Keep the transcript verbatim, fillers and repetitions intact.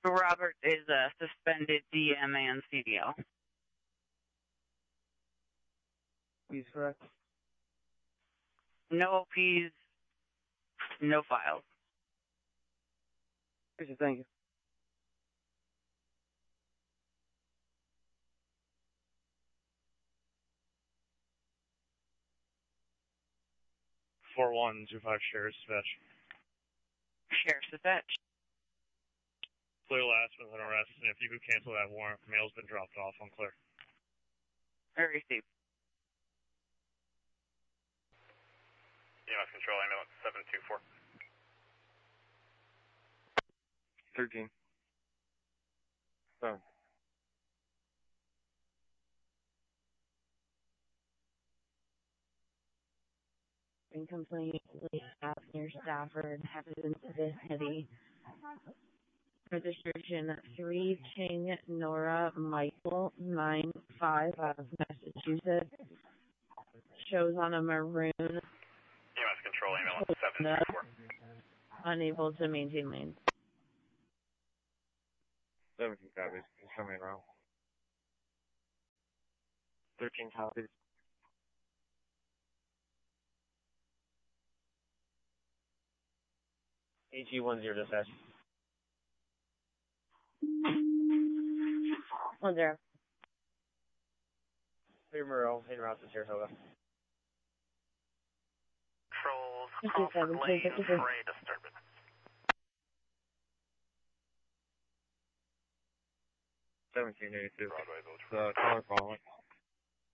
Robert is a suspended D M and C D L. He's correct. No O Ps, no files. Thank you. four one two five Sheriff's Dispatch. Sheriff's Dispatch. Clear last with an arrest, and if you could cancel that warrant, mail's been dropped off on clear. I received. E M S Control, ambulance seven two four. thirteen. Oh. In complaint, staff near Stafford has an vicinity. Registration three King Nora Michael nine five out of Massachusetts. Shows on a maroon. E M S Control, ambulance seven two four. Unable to maintain lane. seventeen copies. There's something wrong. thirteen copies. A G one zero dispatch. One zero. Clear Monroe, en route to Saratoga. Controls, fifty-seven, Crawford Lane, fifty-three. fray disturbance. seventeen eighty-two. Broadway, Village. The caller calling.